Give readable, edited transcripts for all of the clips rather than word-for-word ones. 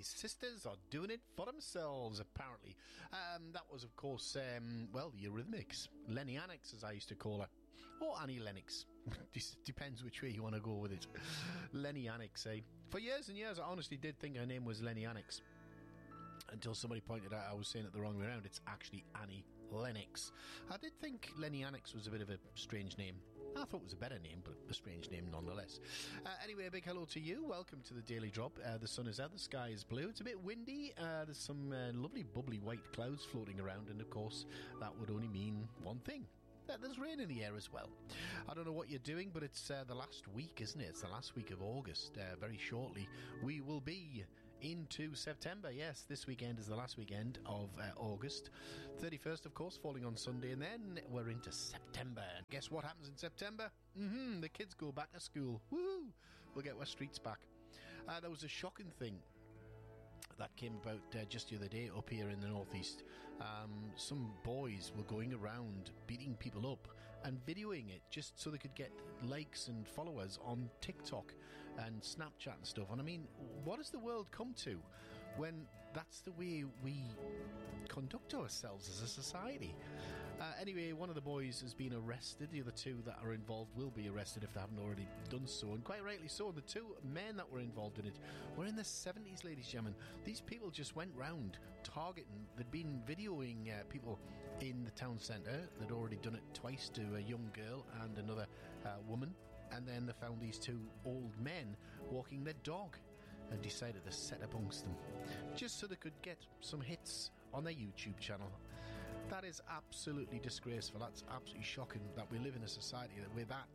these sisters are doing it for themselves, apparently. That was, of course, the Eurythmics. Lenny Annex, as I used to call her. Or Annie Lennox. Depends which way you want to go with it. Lenny Annex, eh? For years and years, I honestly did think her name was Lenny Annex. Until somebody pointed out I was saying it the wrong way around. It's actually Annie Lennox. I did think Lenny Annex was a bit of a strange name. I thought it was a better name, but a strange name nonetheless. Anyway, a big hello to you. Welcome to the Daily Drop. The sun is out, the sky is blue. It's a bit windy. There's some lovely bubbly white clouds floating around, and of course, that would only mean one thing. There's rain in the air as well. I don't know what you're doing, but it's the last week, isn't it? It's the last week of August. Very shortly, we will be into September. Yes, this weekend is the last weekend of August. 31st, of course, falling on Sunday, and then we're into September. And guess what happens in September? The kids go back to school. Woo! We'll get our streets back. There was a shocking thing that came about just the other day up here in the northeast. Some boys were going around beating people up and videoing it just so they could get likes and followers on TikTok and Snapchat and stuff. And I mean, what has the world come to when that's the way we conduct ourselves as a society? Anyway, one of the boys has been arrested. The other two that are involved will be arrested if they haven't already done so, and quite rightly so. The two men that were involved in it were in their 70s, ladies and gentlemen. These people just went round targeting. They'd been videoing people in the town centre. They'd already done it twice to a young girl and another woman, and then they found these two old men walking their dog and decided to set amongst them just so they could get some hits on their YouTube channel. That is absolutely disgraceful. That's absolutely shocking that we live in a society where that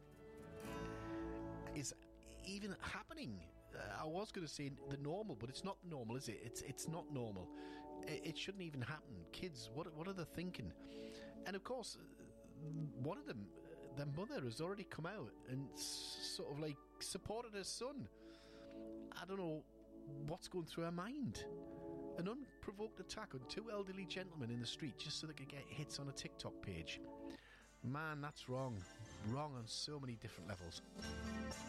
is even happening. I was going to say the normal, but it's not normal, is it? It's not normal. It shouldn't even happen. Kids, what are they thinking? And of course, one of them, their mother, has already come out and sort of like supported her son. I don't know what's going through her mind. An unprovoked attack on two elderly gentlemen in the street just so they could get hits on a TikTok page. Man, that's wrong. Wrong on so many different levels.